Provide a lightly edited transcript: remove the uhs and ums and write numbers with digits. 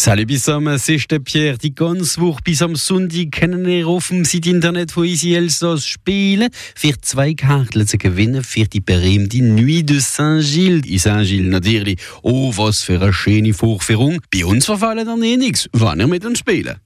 Salut bis am 6. Pierre. Die ganze Woche bis am Sonntag können wir auf dem Site Internet von Easy Elsass spielen. Für 2 Karten zu gewinnen für die berühmte Nuit de Saint-Gilles. In Saint-Gilles natürlich. Oh, was für eine schöne Vorführung. Bei uns verfallen dann nichts, wenn ihr mit uns spielen.